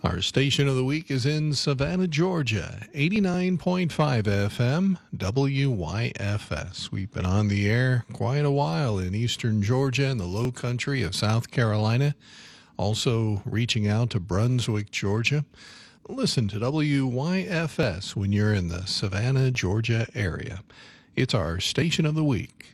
Our station of the week is in Savannah, Georgia, 89.5 FM, WYFS. We've been on the air quite a while in eastern Georgia and the low country of South Carolina, also reaching out to Brunswick, Georgia. Listen to WYFS when you're in the Savannah, Georgia area. It's our station of the week.